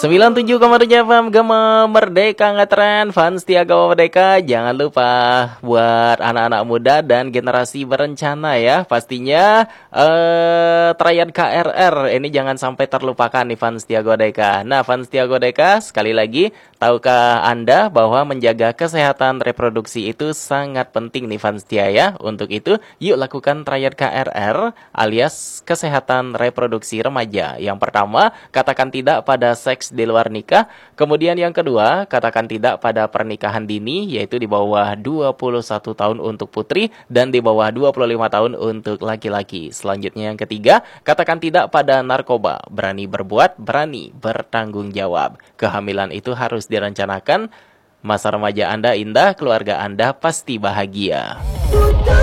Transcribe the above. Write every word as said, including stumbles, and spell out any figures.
sembilan puluh tujuh koma tujuh F M Gema Merdeka Ngetren, fans setia Gema Merdeka. Jangan lupa buat anak-anak muda dan generasi berencana ya. Pastinya eh Trayat K R R ini jangan sampai terlupakan nih fans setia Gema Merdeka. Nah, fans setia Gema Merdeka, sekali lagi, tahukah Anda bahwa menjaga kesehatan reproduksi itu sangat penting nih fans setia ya. Untuk itu, yuk lakukan Trayat K R R alias kesehatan reproduksi remaja. Yang pertama, katakan tidak pada seks di luar nikah. Kemudian yang kedua, katakan tidak pada pernikahan dini, yaitu di bawah dua puluh satu tahun untuk putri dan di bawah dua puluh lima tahun untuk laki-laki. Selanjutnya yang ketiga, katakan tidak pada narkoba. Berani berbuat, berani bertanggung jawab. Kehamilan itu harus direncanakan. Masa remaja Anda indah, keluarga Anda pasti bahagia.